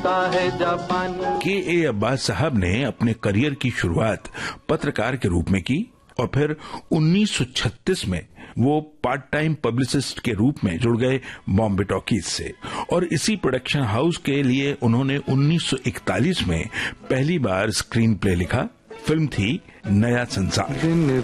के अब्बास साहब ने अपने करियर की शुरुआत पत्रकार के रूप में की और फिर 1936 में वो पार्ट टाइम पब्लिसिस्ट के रूप में जुड़ गए बॉम्बे टॉकीज से और इसी प्रोडक्शन हाउस के लिए उन्होंने 1941 में पहली बार स्क्रीन प्ले लिखा। फिल्म थी नया संसार।